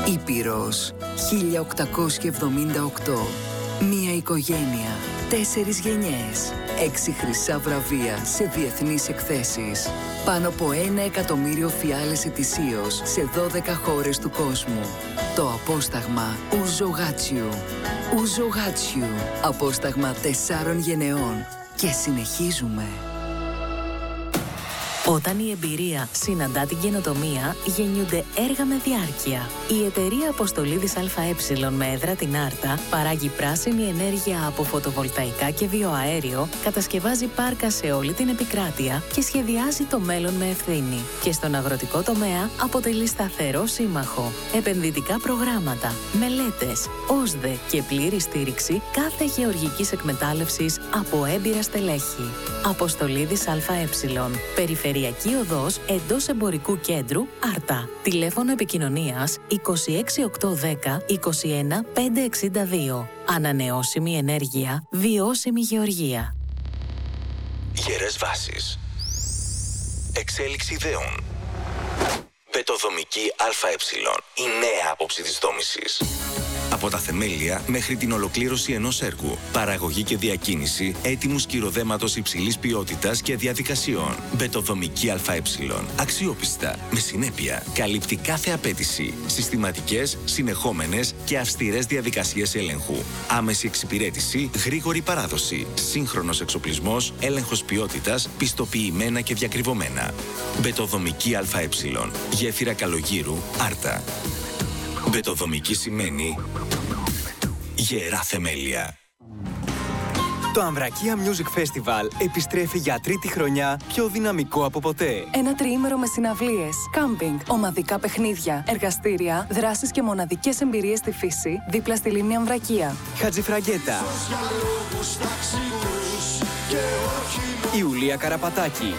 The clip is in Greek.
Ήπειρος 1878. Μία οικογένεια, 4 γενιές, 6 χρυσά βραβεία σε διεθνείς εκθέσεις. Πάνω από 1 εκατομμύριο φιάλες ετησίως σε 12 χώρες του κόσμου. Το απόσταγμα Ouzo Hachu. Ouzo Hachu. Απόσταγμα 4 γενεών. Και συνεχίζουμε. Όταν η εμπειρία συναντά την καινοτομία, γεννιούνται έργα με διάρκεια. Η εταιρεία Αποστολίδης ΑΕ με έδρα την Άρτα παράγει πράσινη ενέργεια από φωτοβολταϊκά και βιοαέριο, κατασκευάζει πάρκα σε όλη την επικράτεια και σχεδιάζει το μέλλον με ευθύνη. Και στον αγροτικό τομέα αποτελεί σταθερό σύμμαχο. Επενδυτικά προγράμματα, μελέτες, ΟΣΔΕ και πλήρη στήριξη κάθε γεωργικής εκμετάλλευσης από έμπειρα στελέχη. Αποστολίδης ΑΕ. Περιφερειακή οδός εντός εμπορικού κέντρου Άρτα. Τηλέφωνο επικοινωνίας 26810 21562. Ανανεώσιμη ενέργεια, βιώσιμη γεωργία. Γερές βάσεις. Εξέλιξη ιδεών. Μπετοδομική ΑΕ. Η νέα άποψη της δόμησης. Από τα θεμέλια μέχρι την ολοκλήρωση ενός έργου. Παραγωγή και διακίνηση έτοιμου σκυροδέματος υψηλής ποιότητας και διαδικασιών. Μπετοδομική ΑΕ. Αξιόπιστα, με συνέπεια. Καλύπτει κάθε απέτηση. Συστηματικές, συνεχόμενες και αυστηρές διαδικασίες έλεγχου. Άμεση εξυπηρέτηση, γρήγορη παράδοση. Σύγχρονος εξοπλισμός, έλεγχος ποιότητας, πιστοποιημένα και διακριβωμένα. Μπετοδομική ΑΕ. Γέφυρα Καλογύρου, Άρτα. Μπετοδομική σημαίνει γερά θεμέλια. Το Αμβρακία Music Festival επιστρέφει για 3η χρονιά πιο δυναμικό από ποτέ. Ένα τριήμερο με συναυλίες, κάμπινγκ, ομαδικά παιχνίδια, εργαστήρια, δράσεις και μοναδικές εμπειρίες στη φύση, δίπλα στη λίμνη Αμβρακία. Χατζηφραγκέτα, Ιουλία Καραπατάκη,